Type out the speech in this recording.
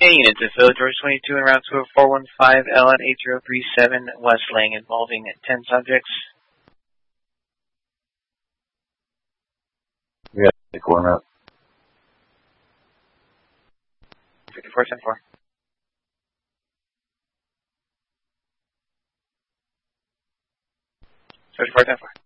units of Philly George 22 and route 20415 LN 8037 West Lang involving 10 subjects. We got the corner up. 5474. 5474.